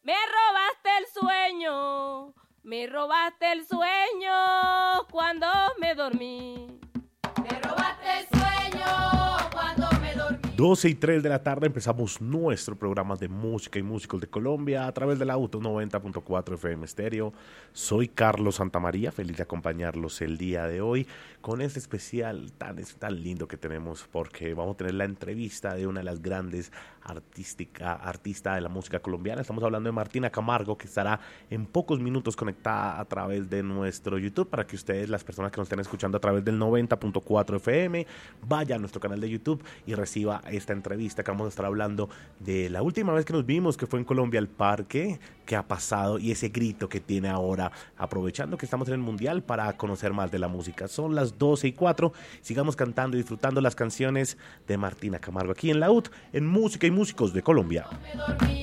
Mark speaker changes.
Speaker 1: Me robaste el sueño, me robaste el sueño cuando me dormí.
Speaker 2: Me robaste el sueño cuando me dormí.
Speaker 3: 12:03 de la tarde empezamos nuestro programa de música y músicos de Colombia a través del Auto 90.4 FM Estéreo. Soy Carlos Santamaría, feliz de acompañarlos el día de hoy con este especial tan lindo que tenemos, porque vamos a tener la entrevista de una de las grandes artista de la música colombiana. Estamos hablando de Martina Camargo, que estará en pocos minutos conectada a través de nuestro YouTube para que ustedes, las personas que nos estén escuchando a través del 90.4 FM, vayan a nuestro canal de YouTube y reciba esta entrevista que vamos a estar hablando de la última vez que nos vimos, que fue en Colombia, el parque, qué ha pasado y ese grito que tiene ahora, aprovechando que estamos en el Mundial para conocer más de la música. Son las 12:04, sigamos cantando y disfrutando las canciones de Martina Camargo aquí en la UT, en Música y Músicos de Colombia.